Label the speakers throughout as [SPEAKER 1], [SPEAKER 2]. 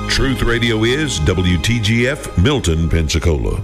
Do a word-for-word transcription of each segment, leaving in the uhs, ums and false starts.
[SPEAKER 1] Truth Radio is W T G F Milton, Pensacola.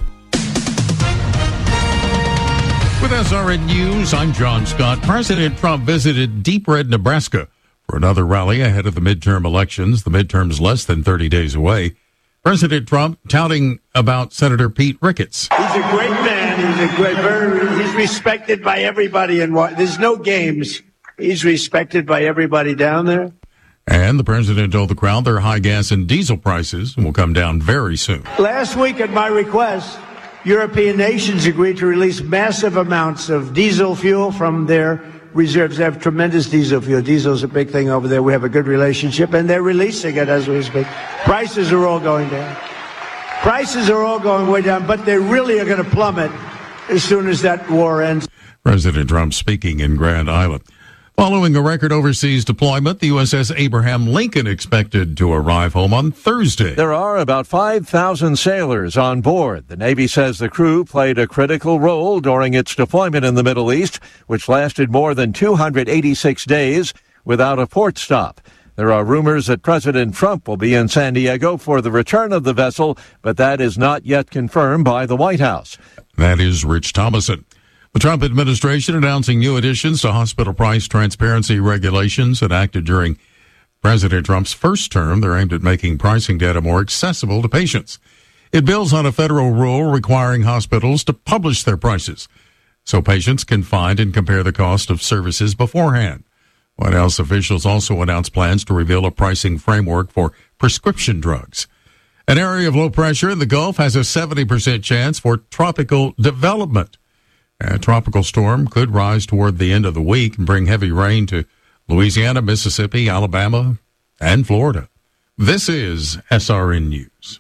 [SPEAKER 2] With S R N News, I'm John Scott. President Trump visited Deep Red, Nebraska for another rally ahead of the midterm elections. The midterm's less than thirty days away. President Trump touting about Senator Pete Ricketts.
[SPEAKER 3] He's a great man. He's a great, very, he's respected by everybody. And there's no games. He's respected by everybody down there.
[SPEAKER 2] And the president told the crowd their high gas and diesel prices will come down very soon.
[SPEAKER 3] Last week, at my request, European nations agreed to release massive amounts of diesel fuel from their reserves. They have tremendous diesel fuel. Diesel's a big thing over there. We have a good relationship, and they're releasing it as we speak. Prices are all going down. Prices are all going way down, but they really are going to plummet as soon as that war ends.
[SPEAKER 2] President Trump speaking in Grand Island. Following a record overseas deployment, the U S S Abraham Lincoln expected to arrive home on Thursday.
[SPEAKER 4] There are about five thousand sailors on board. The Navy says the crew played a critical role during its deployment in the Middle East, which lasted more than two hundred eighty-six days without a port stop. There are rumors that President Trump will be in San Diego for the return of the vessel, but that is not yet confirmed by the White House.
[SPEAKER 2] That is Rich Thomason. The Trump administration announcing new additions to hospital price transparency regulations enacted during President Trump's first term. They're aimed at making pricing data more accessible to patients. It builds on a federal rule requiring hospitals to publish their prices so patients can find and compare the cost of services beforehand. White House officials also announced plans to reveal a pricing framework for prescription drugs. An area of low pressure in the Gulf has a seventy percent chance for tropical development. A tropical storm could rise toward the end of the week and bring heavy rain to Louisiana, Mississippi, Alabama, and Florida. This is S R N News.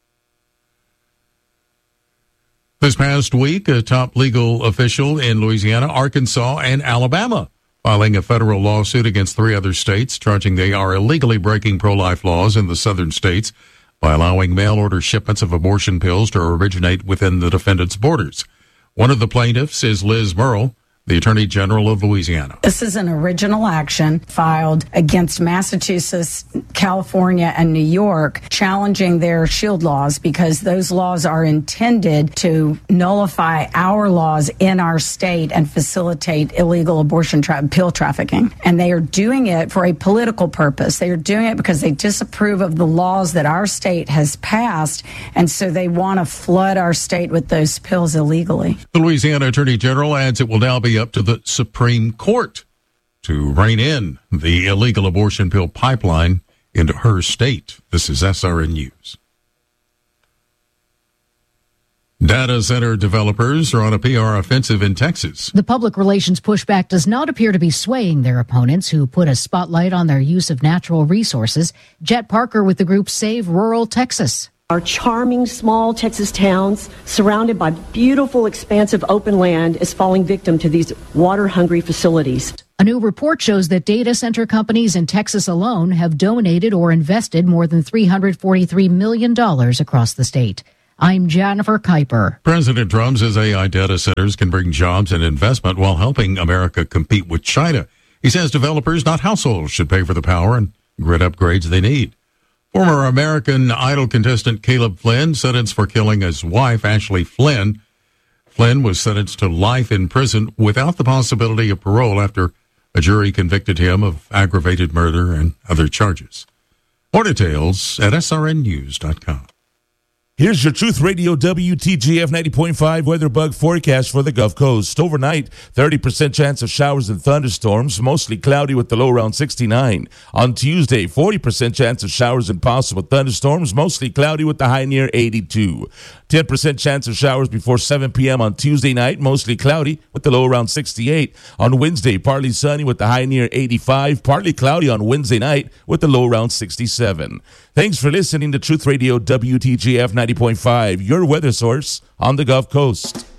[SPEAKER 2] This past week, a top legal official in Louisiana, Arkansas, and Alabama filing a federal lawsuit against three other states, charging they are illegally breaking pro-life laws in the southern states by allowing mail-order shipments of abortion pills to originate within the defendants' borders. One of the plaintiffs is Liz Murrill, the Attorney General of Louisiana.
[SPEAKER 5] This is an original action filed against Massachusetts, California, and New York, challenging their shield laws because those laws are intended to nullify our laws in our state and facilitate illegal abortion tra- pill trafficking. And they are doing it for a political purpose. They are doing it because they disapprove of the laws that our state has passed, and so they want to flood our state with those pills illegally.
[SPEAKER 2] The Louisiana Attorney General adds it will now be up to the Supreme Court to rein in the illegal abortion pill pipeline into her state. This is S R N News. Data center developers are on a P R offensive in Texas.
[SPEAKER 6] The public relations pushback does not appear to be swaying their opponents, who put a spotlight on their use of natural resources. Jet Parker with the group Save Rural Texas.
[SPEAKER 7] Our charming small Texas towns, surrounded by beautiful, expansive open land, is falling victim to these water-hungry facilities.
[SPEAKER 6] A new report shows that data center companies in Texas alone have donated or invested more than three hundred forty-three million dollars across the state. I'm Jennifer Kuiper.
[SPEAKER 2] President Trump says A I data centers can bring jobs and investment while helping America compete with China. He says developers, not households, should pay for the power and grid upgrades they need. Former American Idol contestant Caleb Flynn sentenced for killing his wife, Ashley Flynn. Flynn was sentenced to life in prison without the possibility of parole after a jury convicted him of aggravated murder and other charges. More details at S R N news dot com.
[SPEAKER 8] Here's your Truth Radio W T G F ninety point five weather bug forecast for the Gulf Coast. Overnight, thirty percent chance of showers and thunderstorms, mostly cloudy with the low around sixty-nine. On Tuesday, forty percent chance of showers and possible thunderstorms, mostly cloudy with the high near eighty-two. ten percent chance of showers before seven p.m. on Tuesday night, mostly cloudy with the low around sixty-eight. On Wednesday, partly sunny with the high near eighty-five, partly cloudy on Wednesday night with the low around sixty-seven. Thanks for listening to Truth Radio W T G F ninety point five, your weather source on the Gulf Coast.